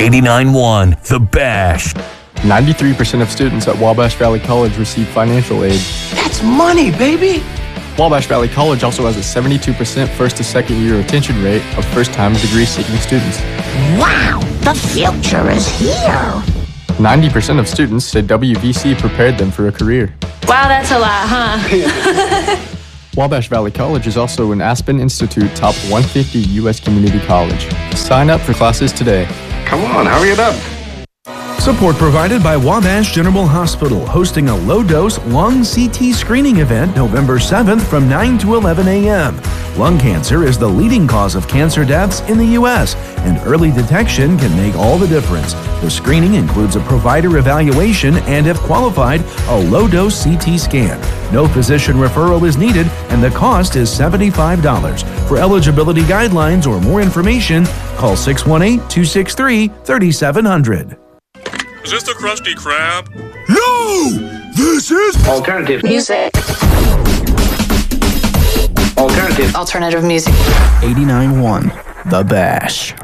89.1 The Bash. 93% of students at Wabash Valley College receive financial aid. That's money, baby! Wabash Valley College also has a 72% first to second year retention rate of first-time degree-seeking students. Wow, the future is here! 90% of students said WVC prepared them for a career. Wow, that's a lot, huh? Wabash Valley College is also an Aspen Institute Top 150 U.S. Community College. Sign up for classes today. Come on, hurry it up. Support provided by Wabash General Hospital, hosting a low-dose lung CT screening event November 7th from 9 to 11 a.m. Lung cancer is the leading cause of cancer deaths in the U.S., and early detection can make all the difference. The screening includes a provider evaluation and, if qualified, a low-dose CT scan. No physician referral is needed, and the cost is $75. For eligibility guidelines or more information, call 618-263-3700. Is this the Krusty Krab? No! This is Alternative Music. Alternative Alternative music. 89.1 The Bash.